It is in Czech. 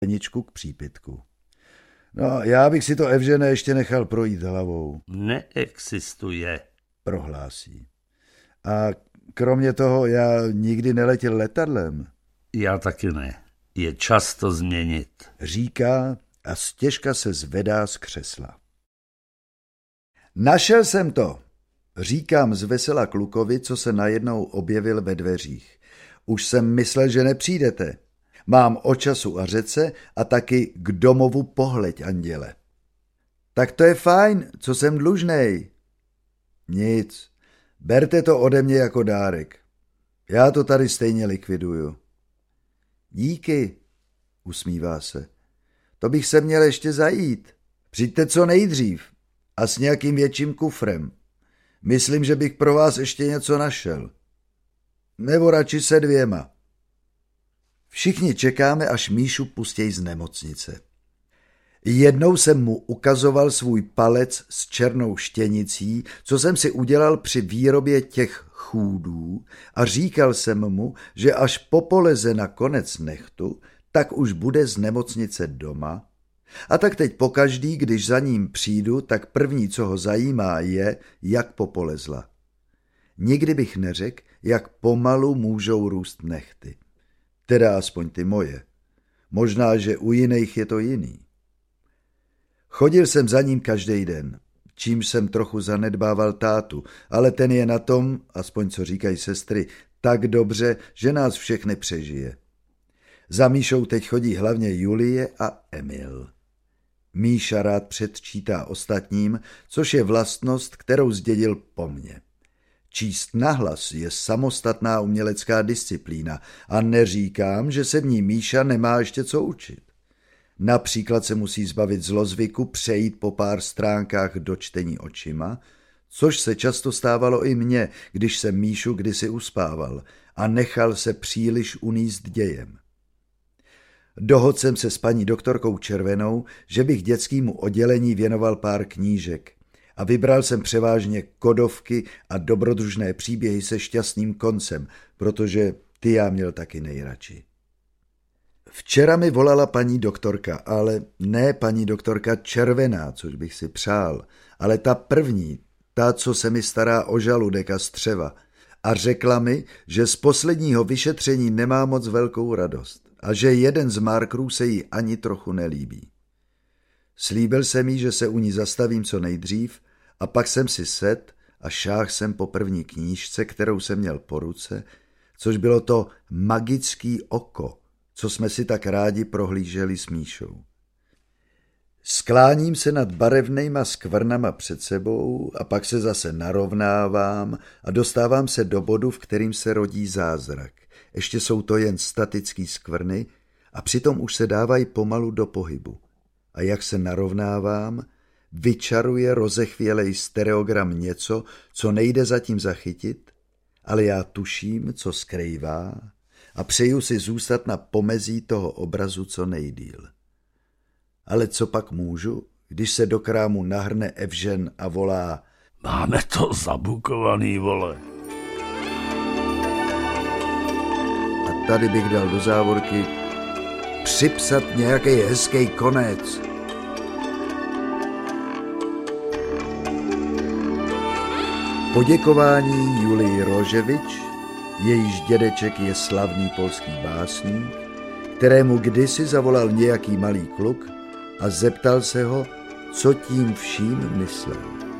Ničku k přípitku. No, já bych si to, Evžene, ještě nechal projít hlavou. Neexistuje, prohlásí. A kromě toho já nikdy neletěl letadlem. Já taky ne. Je čas to změnit, říká a stěžka se zvedá z křesla. Našel jsem to, říkám zvesela klukovi, co se najednou objevil ve dveřích. Už jsem myslel, že nepřijdete. Mám o času a řece a taky k domovu pohleď, anděle. Tak to je fajn, co jsem dlužnej. Nic, berte to ode mě jako dárek. Já to tady stejně likviduju. Díky, usmívá se. To bych se měl ještě zajít. Přijďte co nejdřív a s nějakým větším kufrem. Myslím, že bych pro vás ještě něco našel. Nebo radši se 2. Všichni čekáme, až Míšu pustěj z nemocnice. Jednou jsem mu ukazoval svůj palec s černou štěnicí, co jsem si udělal při výrobě těch chůdů, a říkal jsem mu, že až popoleze na konec nechtu, tak už bude z nemocnice doma. A tak teď pokaždý, když za ním přijdu, tak první, co ho zajímá, je, jak popolezla. Nikdy bych neřekl, jak pomalu můžou růst nehty. Teda aspoň ty moje. Možná, že u jiných je to jiný. Chodil jsem za ním každý den, čímž jsem trochu zanedbával tátu, ale ten je na tom, aspoň co říkají sestry, tak dobře, že nás všechny přežije. Za Míšou teď chodí hlavně Julie a Emil. Míša rád předčítá ostatním, což je vlastnost, kterou zdědil po mně. Číst nahlas je samostatná umělecká disciplína a neříkám, že se v ní Míša nemá ještě co učit. Například se musí zbavit zlozvyku přejít po pár stránkách do čtení očima, což se často stávalo i mně, když jsem Míšu kdysi uspával a nechal se příliš uníst dějem. Dohodl jsem se s paní doktorkou Červenou, že bych dětskému oddělení věnoval pár knížek a vybral jsem převážně kodovky a dobrodružné příběhy se šťastným koncem, protože ty já měl taky nejradši. Včera mi volala paní doktorka, ale ne paní doktorka Červená, což bych si přál, ale ta první, ta, co se mi stará o žaludek a střeva, a řekla mi, že z posledního vyšetření nemá moc velkou radost a že jeden z markerů se jí ani trochu nelíbí. Slíbil jsem jí, že se u ní zastavím co nejdřív, a pak jsem si sedl a šáhl jsem po první knížce, kterou jsem měl po ruce, což bylo to Magický oko, co jsme si tak rádi prohlíželi s Míšou. Skláním se nad barevnejma skvrnama před sebou a pak se zase narovnávám a dostávám se do bodu, v kterým se rodí zázrak. Ještě jsou to jen statický skvrny a přitom už se dávají pomalu do pohybu. A jak se narovnávám, vyčaruje rozechvělej stereogram něco, co nejde zatím zachytit, ale já tuším, co skrývá, a přeju si zůstat na pomezí toho obrazu co nejdýl. Ale co pak můžu, když se do krámu nahrne Evžen a volá: Máme to zabukovaný, vole. A tady bych dal do závorky připsat nějaký hezký konec. Poděkování Julii Roževič, jejíž dědeček je slavný polský básník, kterému kdysi zavolal nějaký malý kluk a zeptal se ho, co tím vším myslel.